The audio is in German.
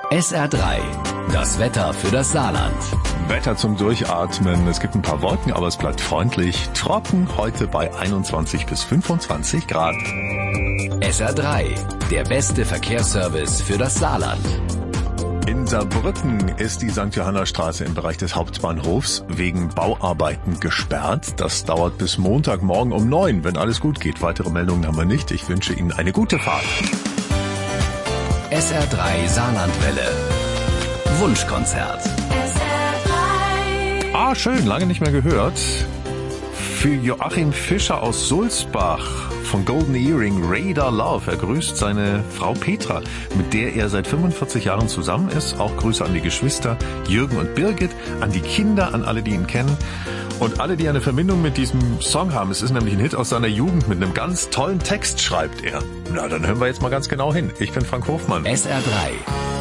SR3, das Wetter für das Saarland. Wetter zum Durchatmen. Es gibt ein paar Wolken, aber es bleibt freundlich. Trocken heute bei 21 bis 25 Grad. SR3, der beste Verkehrsservice für das Saarland. In Saarbrücken ist die St. Johanna Straße im Bereich des Hauptbahnhofs wegen Bauarbeiten gesperrt. Das dauert bis Montagmorgen um 9, wenn alles gut geht. Weitere Meldungen haben wir nicht. Ich wünsche Ihnen eine gute Fahrt. SR3 Saarlandwelle. Wunschkonzert. Ah, schön, lange nicht mehr gehört. Für Joachim Fischer aus Sulzbach von Golden Earring, Radar Love. Er grüßt seine Frau Petra, mit der er seit 45 Jahren zusammen ist. Auch Grüße an die Geschwister Jürgen und Birgit, an die Kinder, an alle, die ihn kennen. Und alle, die eine Verbindung mit diesem Song haben. Es ist nämlich ein Hit aus seiner Jugend mit einem ganz tollen Text, schreibt er. Na, dann hören wir jetzt mal ganz genau hin. Ich bin Frank Hofmann. SR3.